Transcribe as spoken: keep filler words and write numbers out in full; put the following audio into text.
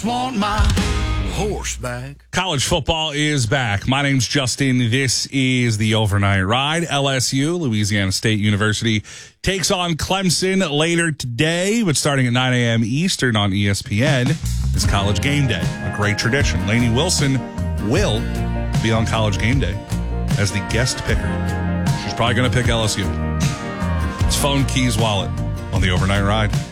Want my horse back. College football is back. My name's Justin. This is the Overnight Ride. L S U, Louisiana State University, takes on Clemson later today, but starting at nine a.m. Eastern on E S P N is College Game Day, a great tradition. Lainey Wilson will be on College Game Day as the guest picker. She's probably going to pick L S U. It's Phone Keys Wallet on the Overnight Ride.